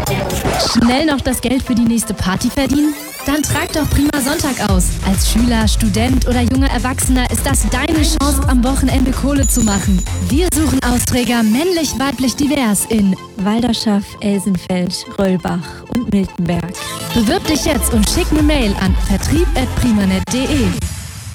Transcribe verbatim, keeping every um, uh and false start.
Schnell noch das Geld für die nächste Party verdienen? Dann trag doch Prima Sonntag aus. Als Schüler, Student oder junger Erwachsener ist das deine Chance, am Wochenende Kohle zu machen. Wir suchen Austräger männlich, weiblich, divers in Walderschaff, Elsenfeld, Röllbach und Miltenberg. Bewirb dich jetzt und schick eine Mail an vertrieb at primanet punkt de.